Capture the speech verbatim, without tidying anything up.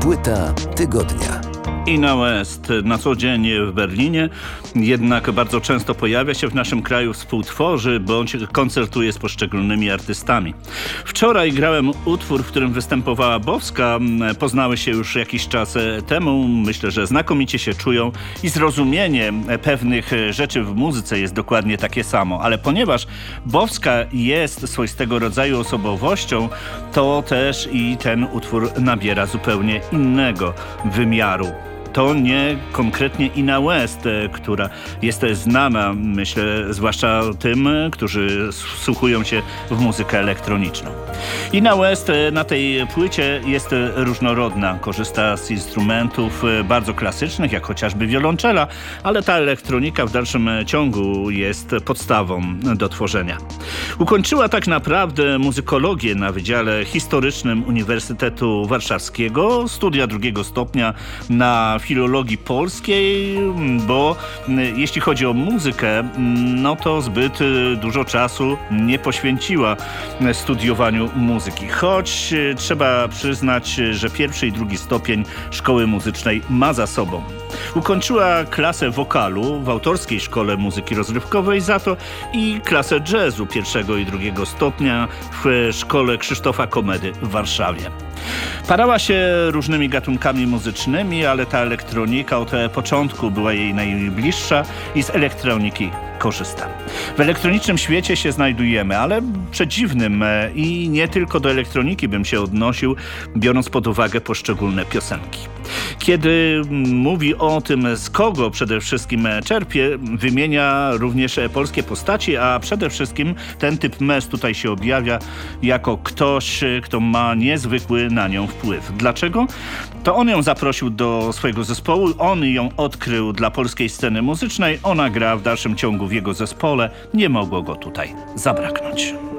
Płyta tygodnia. Inna West na co dzień w Berlinie, jednak bardzo często pojawia się w naszym kraju, współtworzy bądź koncertuje z poszczególnymi artystami. Wczoraj grałem utwór, w którym występowała Bowska. Poznały się już jakiś czas temu. Myślę, że znakomicie się czują i zrozumienie pewnych rzeczy w muzyce jest dokładnie takie samo. Ale ponieważ Bowska jest swoistego rodzaju osobowością, to też i ten utwór nabiera zupełnie innego wymiaru. To nie konkretnie Inna West, która jest znana, myślę, zwłaszcza tym, którzy wsłuchują się w muzykę elektroniczną. Inna West na tej płycie jest różnorodna, korzysta z instrumentów bardzo klasycznych, jak chociażby wiolonczela, ale ta elektronika w dalszym ciągu jest podstawą do tworzenia. Ukończyła tak naprawdę muzykologię na Wydziale Historycznym Uniwersytetu Warszawskiego, studia drugiego stopnia na filologii polskiej, bo jeśli chodzi o muzykę, no to zbyt dużo czasu nie poświęciła studiowaniu muzyki. Choć trzeba przyznać, że pierwszy i drugi stopień szkoły muzycznej ma za sobą. Ukończyła klasę wokalu w autorskiej szkole muzyki rozrywkowej, za to i klasę jazzu pierwszego i drugiego stopnia w szkole Krzysztofa Komedy w Warszawie. Parała się różnymi gatunkami muzycznymi, ale ta elektronika od początku była jej najbliższa i z elektroniki korzysta. W elektronicznym świecie się znajdujemy, ale przedziwnym i nie tylko do elektroniki bym się odnosił, biorąc pod uwagę poszczególne piosenki. Kiedy mówi o tym, z kogo przede wszystkim czerpie, wymienia również polskie postaci, a przede wszystkim ten typ mes tutaj się objawia jako ktoś, kto ma niezwykły na nią wpływ. Dlaczego? To on ją zaprosił do swojego zespołu, on ją odkrył dla polskiej sceny muzycznej, ona gra w dalszym ciągu w jego zespole, nie mogło go tutaj zabraknąć.